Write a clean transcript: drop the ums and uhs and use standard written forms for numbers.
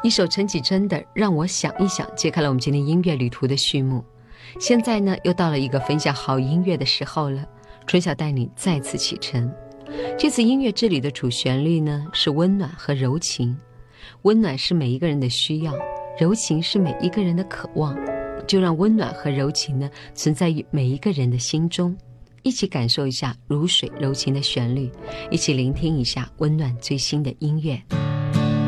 一首陈绮贞的《让我想一想》揭开了我们今天音乐旅途的序幕。现在呢，又到了一个分享好音乐的时候了。春晓带你再次启程。这次音乐之旅的主旋律呢，是温暖和柔情。温暖是每一个人的需要，柔情是每一个人的渴望。就让温暖和柔情呢，存在于每一个人的心中。一起感受一下如水柔情的旋律，一起聆听一下温暖最新的音乐。